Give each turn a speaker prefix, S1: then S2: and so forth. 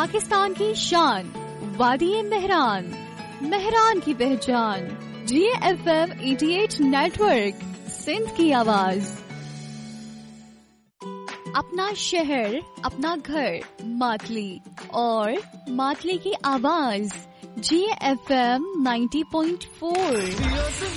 S1: पाकिस्तान की शान, वादी मेहरान, मेहरान की पहचान, GFM 88 नेटवर्क, सिंध की आवाज। अपना शहर, अपना घर, मातली और मातली की आवाज, GFM 90.4।